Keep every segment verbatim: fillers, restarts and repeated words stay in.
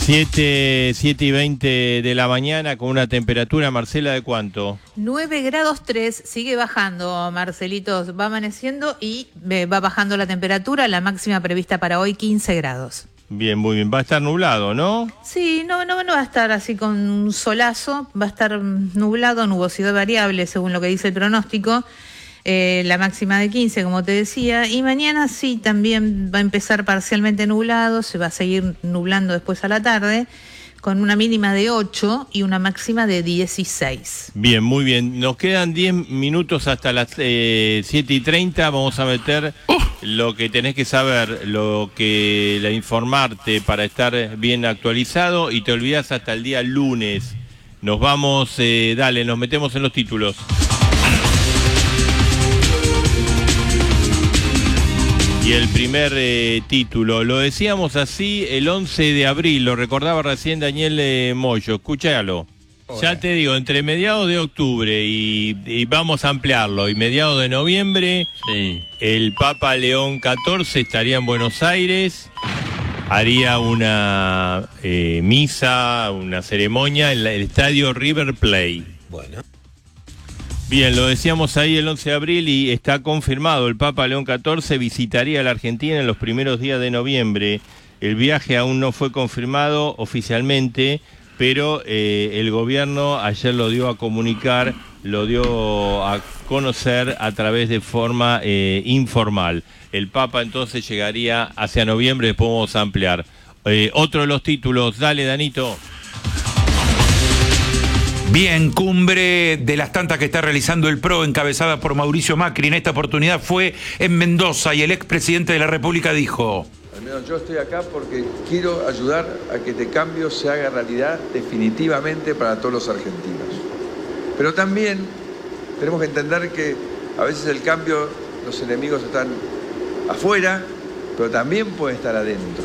siete, siete y veinte de la mañana con una temperatura, Marcela, ¿de cuánto? nueve grados tres, sigue bajando, Marcelitos, va amaneciendo y eh, va bajando la temperatura, la máxima prevista para hoy quince grados. Bien, muy bien, va a estar nublado, ¿no? Sí, no, no, no va a estar así con un solazo, va a estar nublado, nubosidad variable según lo que dice el pronóstico. Eh, la máxima de quince, como te decía, y mañana sí también va a empezar parcialmente nublado, se va a seguir nublando después a la tarde, con una mínima de ocho y una máxima de dieciséis. Bien, muy bien, nos quedan diez minutos hasta las eh, siete y treinta, vamos a meter uh. lo que tenés que saber, lo que la informarte para estar bien actualizado, y te olvidás hasta el día lunes. Nos vamos, eh, dale, nos metemos en los títulos. Y el primer eh, título, lo decíamos así el once de abril, lo recordaba recién Daniel eh, Moyo, escúchalo. Ya te digo, entre mediados de octubre y, y vamos a ampliarlo, y mediados de noviembre, sí, el Papa León catorce estaría en Buenos Aires, haría una eh, misa, una ceremonia en la, el estadio River Plate. Bueno. Bien, lo decíamos ahí el once de abril y está confirmado. El Papa León catorce visitaría la Argentina en los primeros días de noviembre. El viaje aún no fue confirmado oficialmente, pero eh, el gobierno ayer lo dio a comunicar, lo dio a conocer a través de forma eh, informal. El Papa entonces llegaría hacia noviembre, después vamos a ampliar. Eh, otro de los títulos, dale Danito. Bien, cumbre de las tantas que está realizando el P R O, encabezada por Mauricio Macri. En esta oportunidad fue en Mendoza y el expresidente de la República dijo: al menos yo estoy acá porque quiero ayudar a que este cambio se haga realidad definitivamente para todos los argentinos. Pero también tenemos que entender que a veces el cambio, los enemigos están afuera, pero también pueden estar adentro.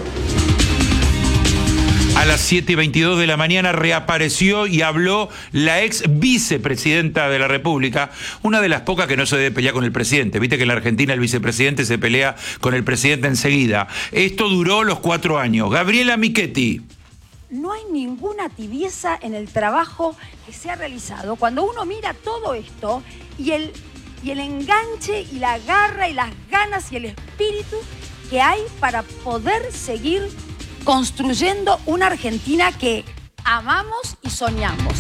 A las siete y veintidós de la mañana reapareció y habló la ex vicepresidenta de la República, una de las pocas que no se debe pelear con el presidente. Viste que en la Argentina el vicepresidente se pelea con el presidente enseguida. Esto duró los cuatro años. Gabriela Michetti. No hay ninguna tibieza en el trabajo que se ha realizado. Cuando uno mira todo esto y el, y el enganche y la garra y las ganas y el espíritu que hay para poder seguir construyendo una Argentina que amamos y soñamos.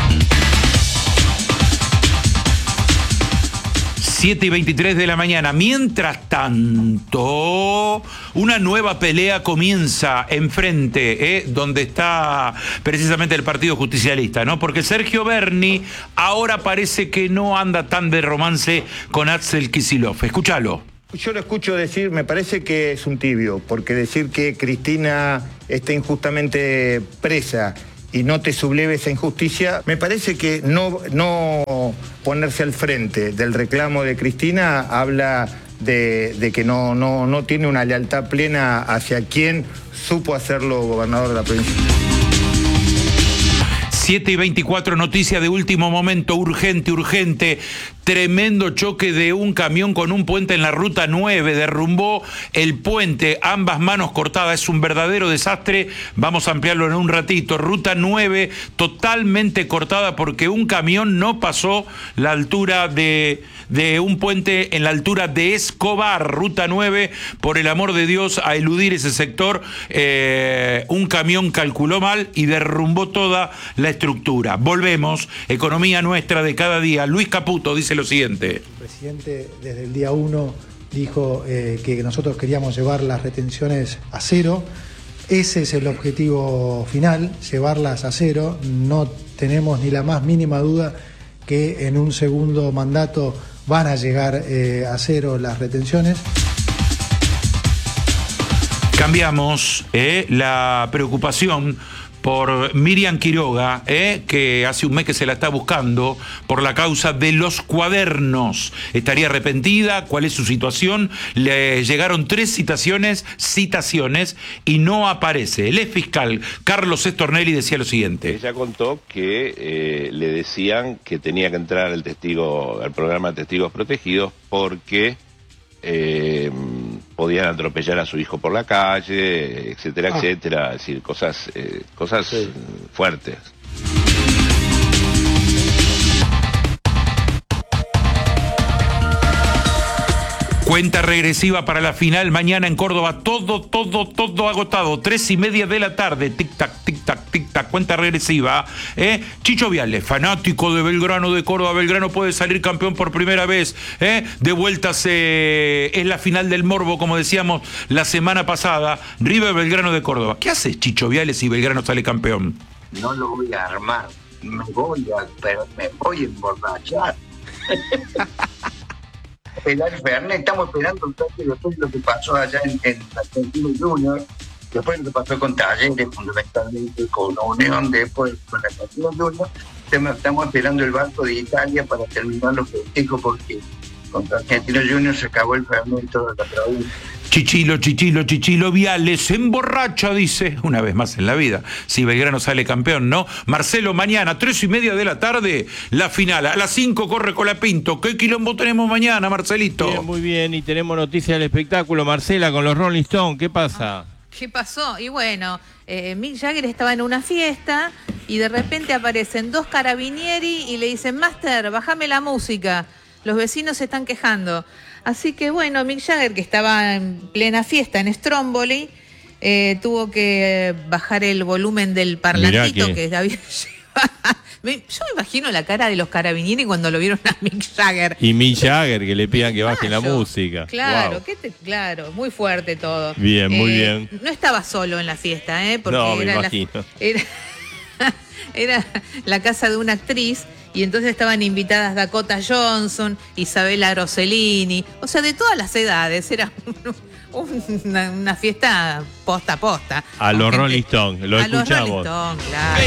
siete y veintitrés de la mañana. Mientras tanto, una nueva pelea comienza enfrente, ¿eh? donde está precisamente el Partido Justicialista, ¿no? Porque Sergio Berni ahora parece que no anda tan de romance con Axel Kicillof. Escúchalo. Yo lo escucho decir, me parece que es un tibio, porque decir que Cristina está injustamente presa y no te subleve esa injusticia, me parece que no, no ponerse al frente del reclamo de Cristina habla de, de que no, no, no tiene una lealtad plena hacia quien supo hacerlo gobernador de la provincia. siete y veinticuatro, noticia de último momento, urgente, urgente. Tremendo choque de un camión con un puente en la ruta nueve, derrumbó el puente, ambas manos cortadas, es un verdadero desastre, vamos a ampliarlo en un ratito. Ruta nueve totalmente cortada porque un camión no pasó la altura de, de un puente en la altura de Escobar. Ruta nueve, por el amor de Dios, a eludir ese sector, eh, un camión calculó mal y derrumbó toda la estructura. Volvemos, economía nuestra de cada día. Luis Caputo dice lo siguiente. El presidente desde el día uno dijo eh, que nosotros queríamos llevar las retenciones a cero. Ese es el objetivo final, llevarlas a cero. No tenemos ni la más mínima duda que en un segundo mandato van a llegar eh, a cero las retenciones. Cambiamos eh, la preocupación por Miriam Quiroga, eh, que hace un mes que se la está buscando por la causa de los cuadernos. ¿Estaría arrepentida? ¿Cuál es su situación? Le llegaron tres citaciones, citaciones y no aparece. El ex fiscal Carlos Estornelli decía lo siguiente. Ella contó que eh, le decían que tenía que entrar al testigo, al programa de testigos protegidos porque eh, podían atropellar a su hijo por la calle, etcétera, Ah. etcétera. Es decir, cosas, eh, cosas Sí. fuertes. Cuenta regresiva para la final mañana en Córdoba. Todo, todo, todo agotado. Tres y media de la tarde. Tic-tac, tic-tac, tic-tac. Cuenta regresiva. ¿eh? Chicho Viale, fanático de Belgrano de Córdoba. Belgrano puede salir campeón por primera vez. ¿eh? De vueltas eh, es la final del morbo, como decíamos la semana pasada. River Belgrano de Córdoba. ¿Qué hace Chicho Viale si Belgrano sale campeón? No lo voy a armar. Me voy a, pero me voy a emborrachar. El Fernet, estamos esperando un toque después de lo que pasó allá en, en Argentino Junior, después de lo que pasó con Talleres, fundamentalmente con Unión, después con Argentino Junior. Estamos esperando el barco de Italia para terminar los festejos porque contra Argentino Junior se acabó el Fernet en toda la provincia. Chichilo, Chichilo, Chichilo Viale se emborracha, dice, una vez más en la vida, si Belgrano sale campeón, ¿no? Marcelo, mañana, tres y media de la tarde, la final. A las cinco corre Colapinto. ¿Qué quilombo tenemos mañana, Marcelito? Bien, muy bien, y tenemos noticias del espectáculo. Marcela, con los Rolling Stones, ¿qué pasa? ¿Qué pasó? Y bueno, eh, Mick Jagger estaba en una fiesta y de repente aparecen dos carabinieri y le dicen, Master, bájame la música, los vecinos se están quejando. Así que bueno, Mick Jagger, que estaba en plena fiesta en Stromboli, eh, tuvo que bajar el volumen del parlantito Mirá que- que había llevado. Me- Yo me imagino la cara de los carabinieri cuando lo vieron a Mick Jagger. Y Mick Jagger, que le pidan que bajen la Claro, música. Claro, Wow. ¿qué te- claro, muy fuerte todo. Bien, muy bien. No estaba solo en la fiesta, ¿eh? Porque No, me era, la, imagino. era, era la casa de una actriz y entonces estaban invitadas Dakota Johnson, Isabella Rossellini, o sea, de todas las edades. Era un- una, una fiesta posta a posta. A los Con gente- Rolling Stones, lo a los escuchamos. Rolling Stones, claro.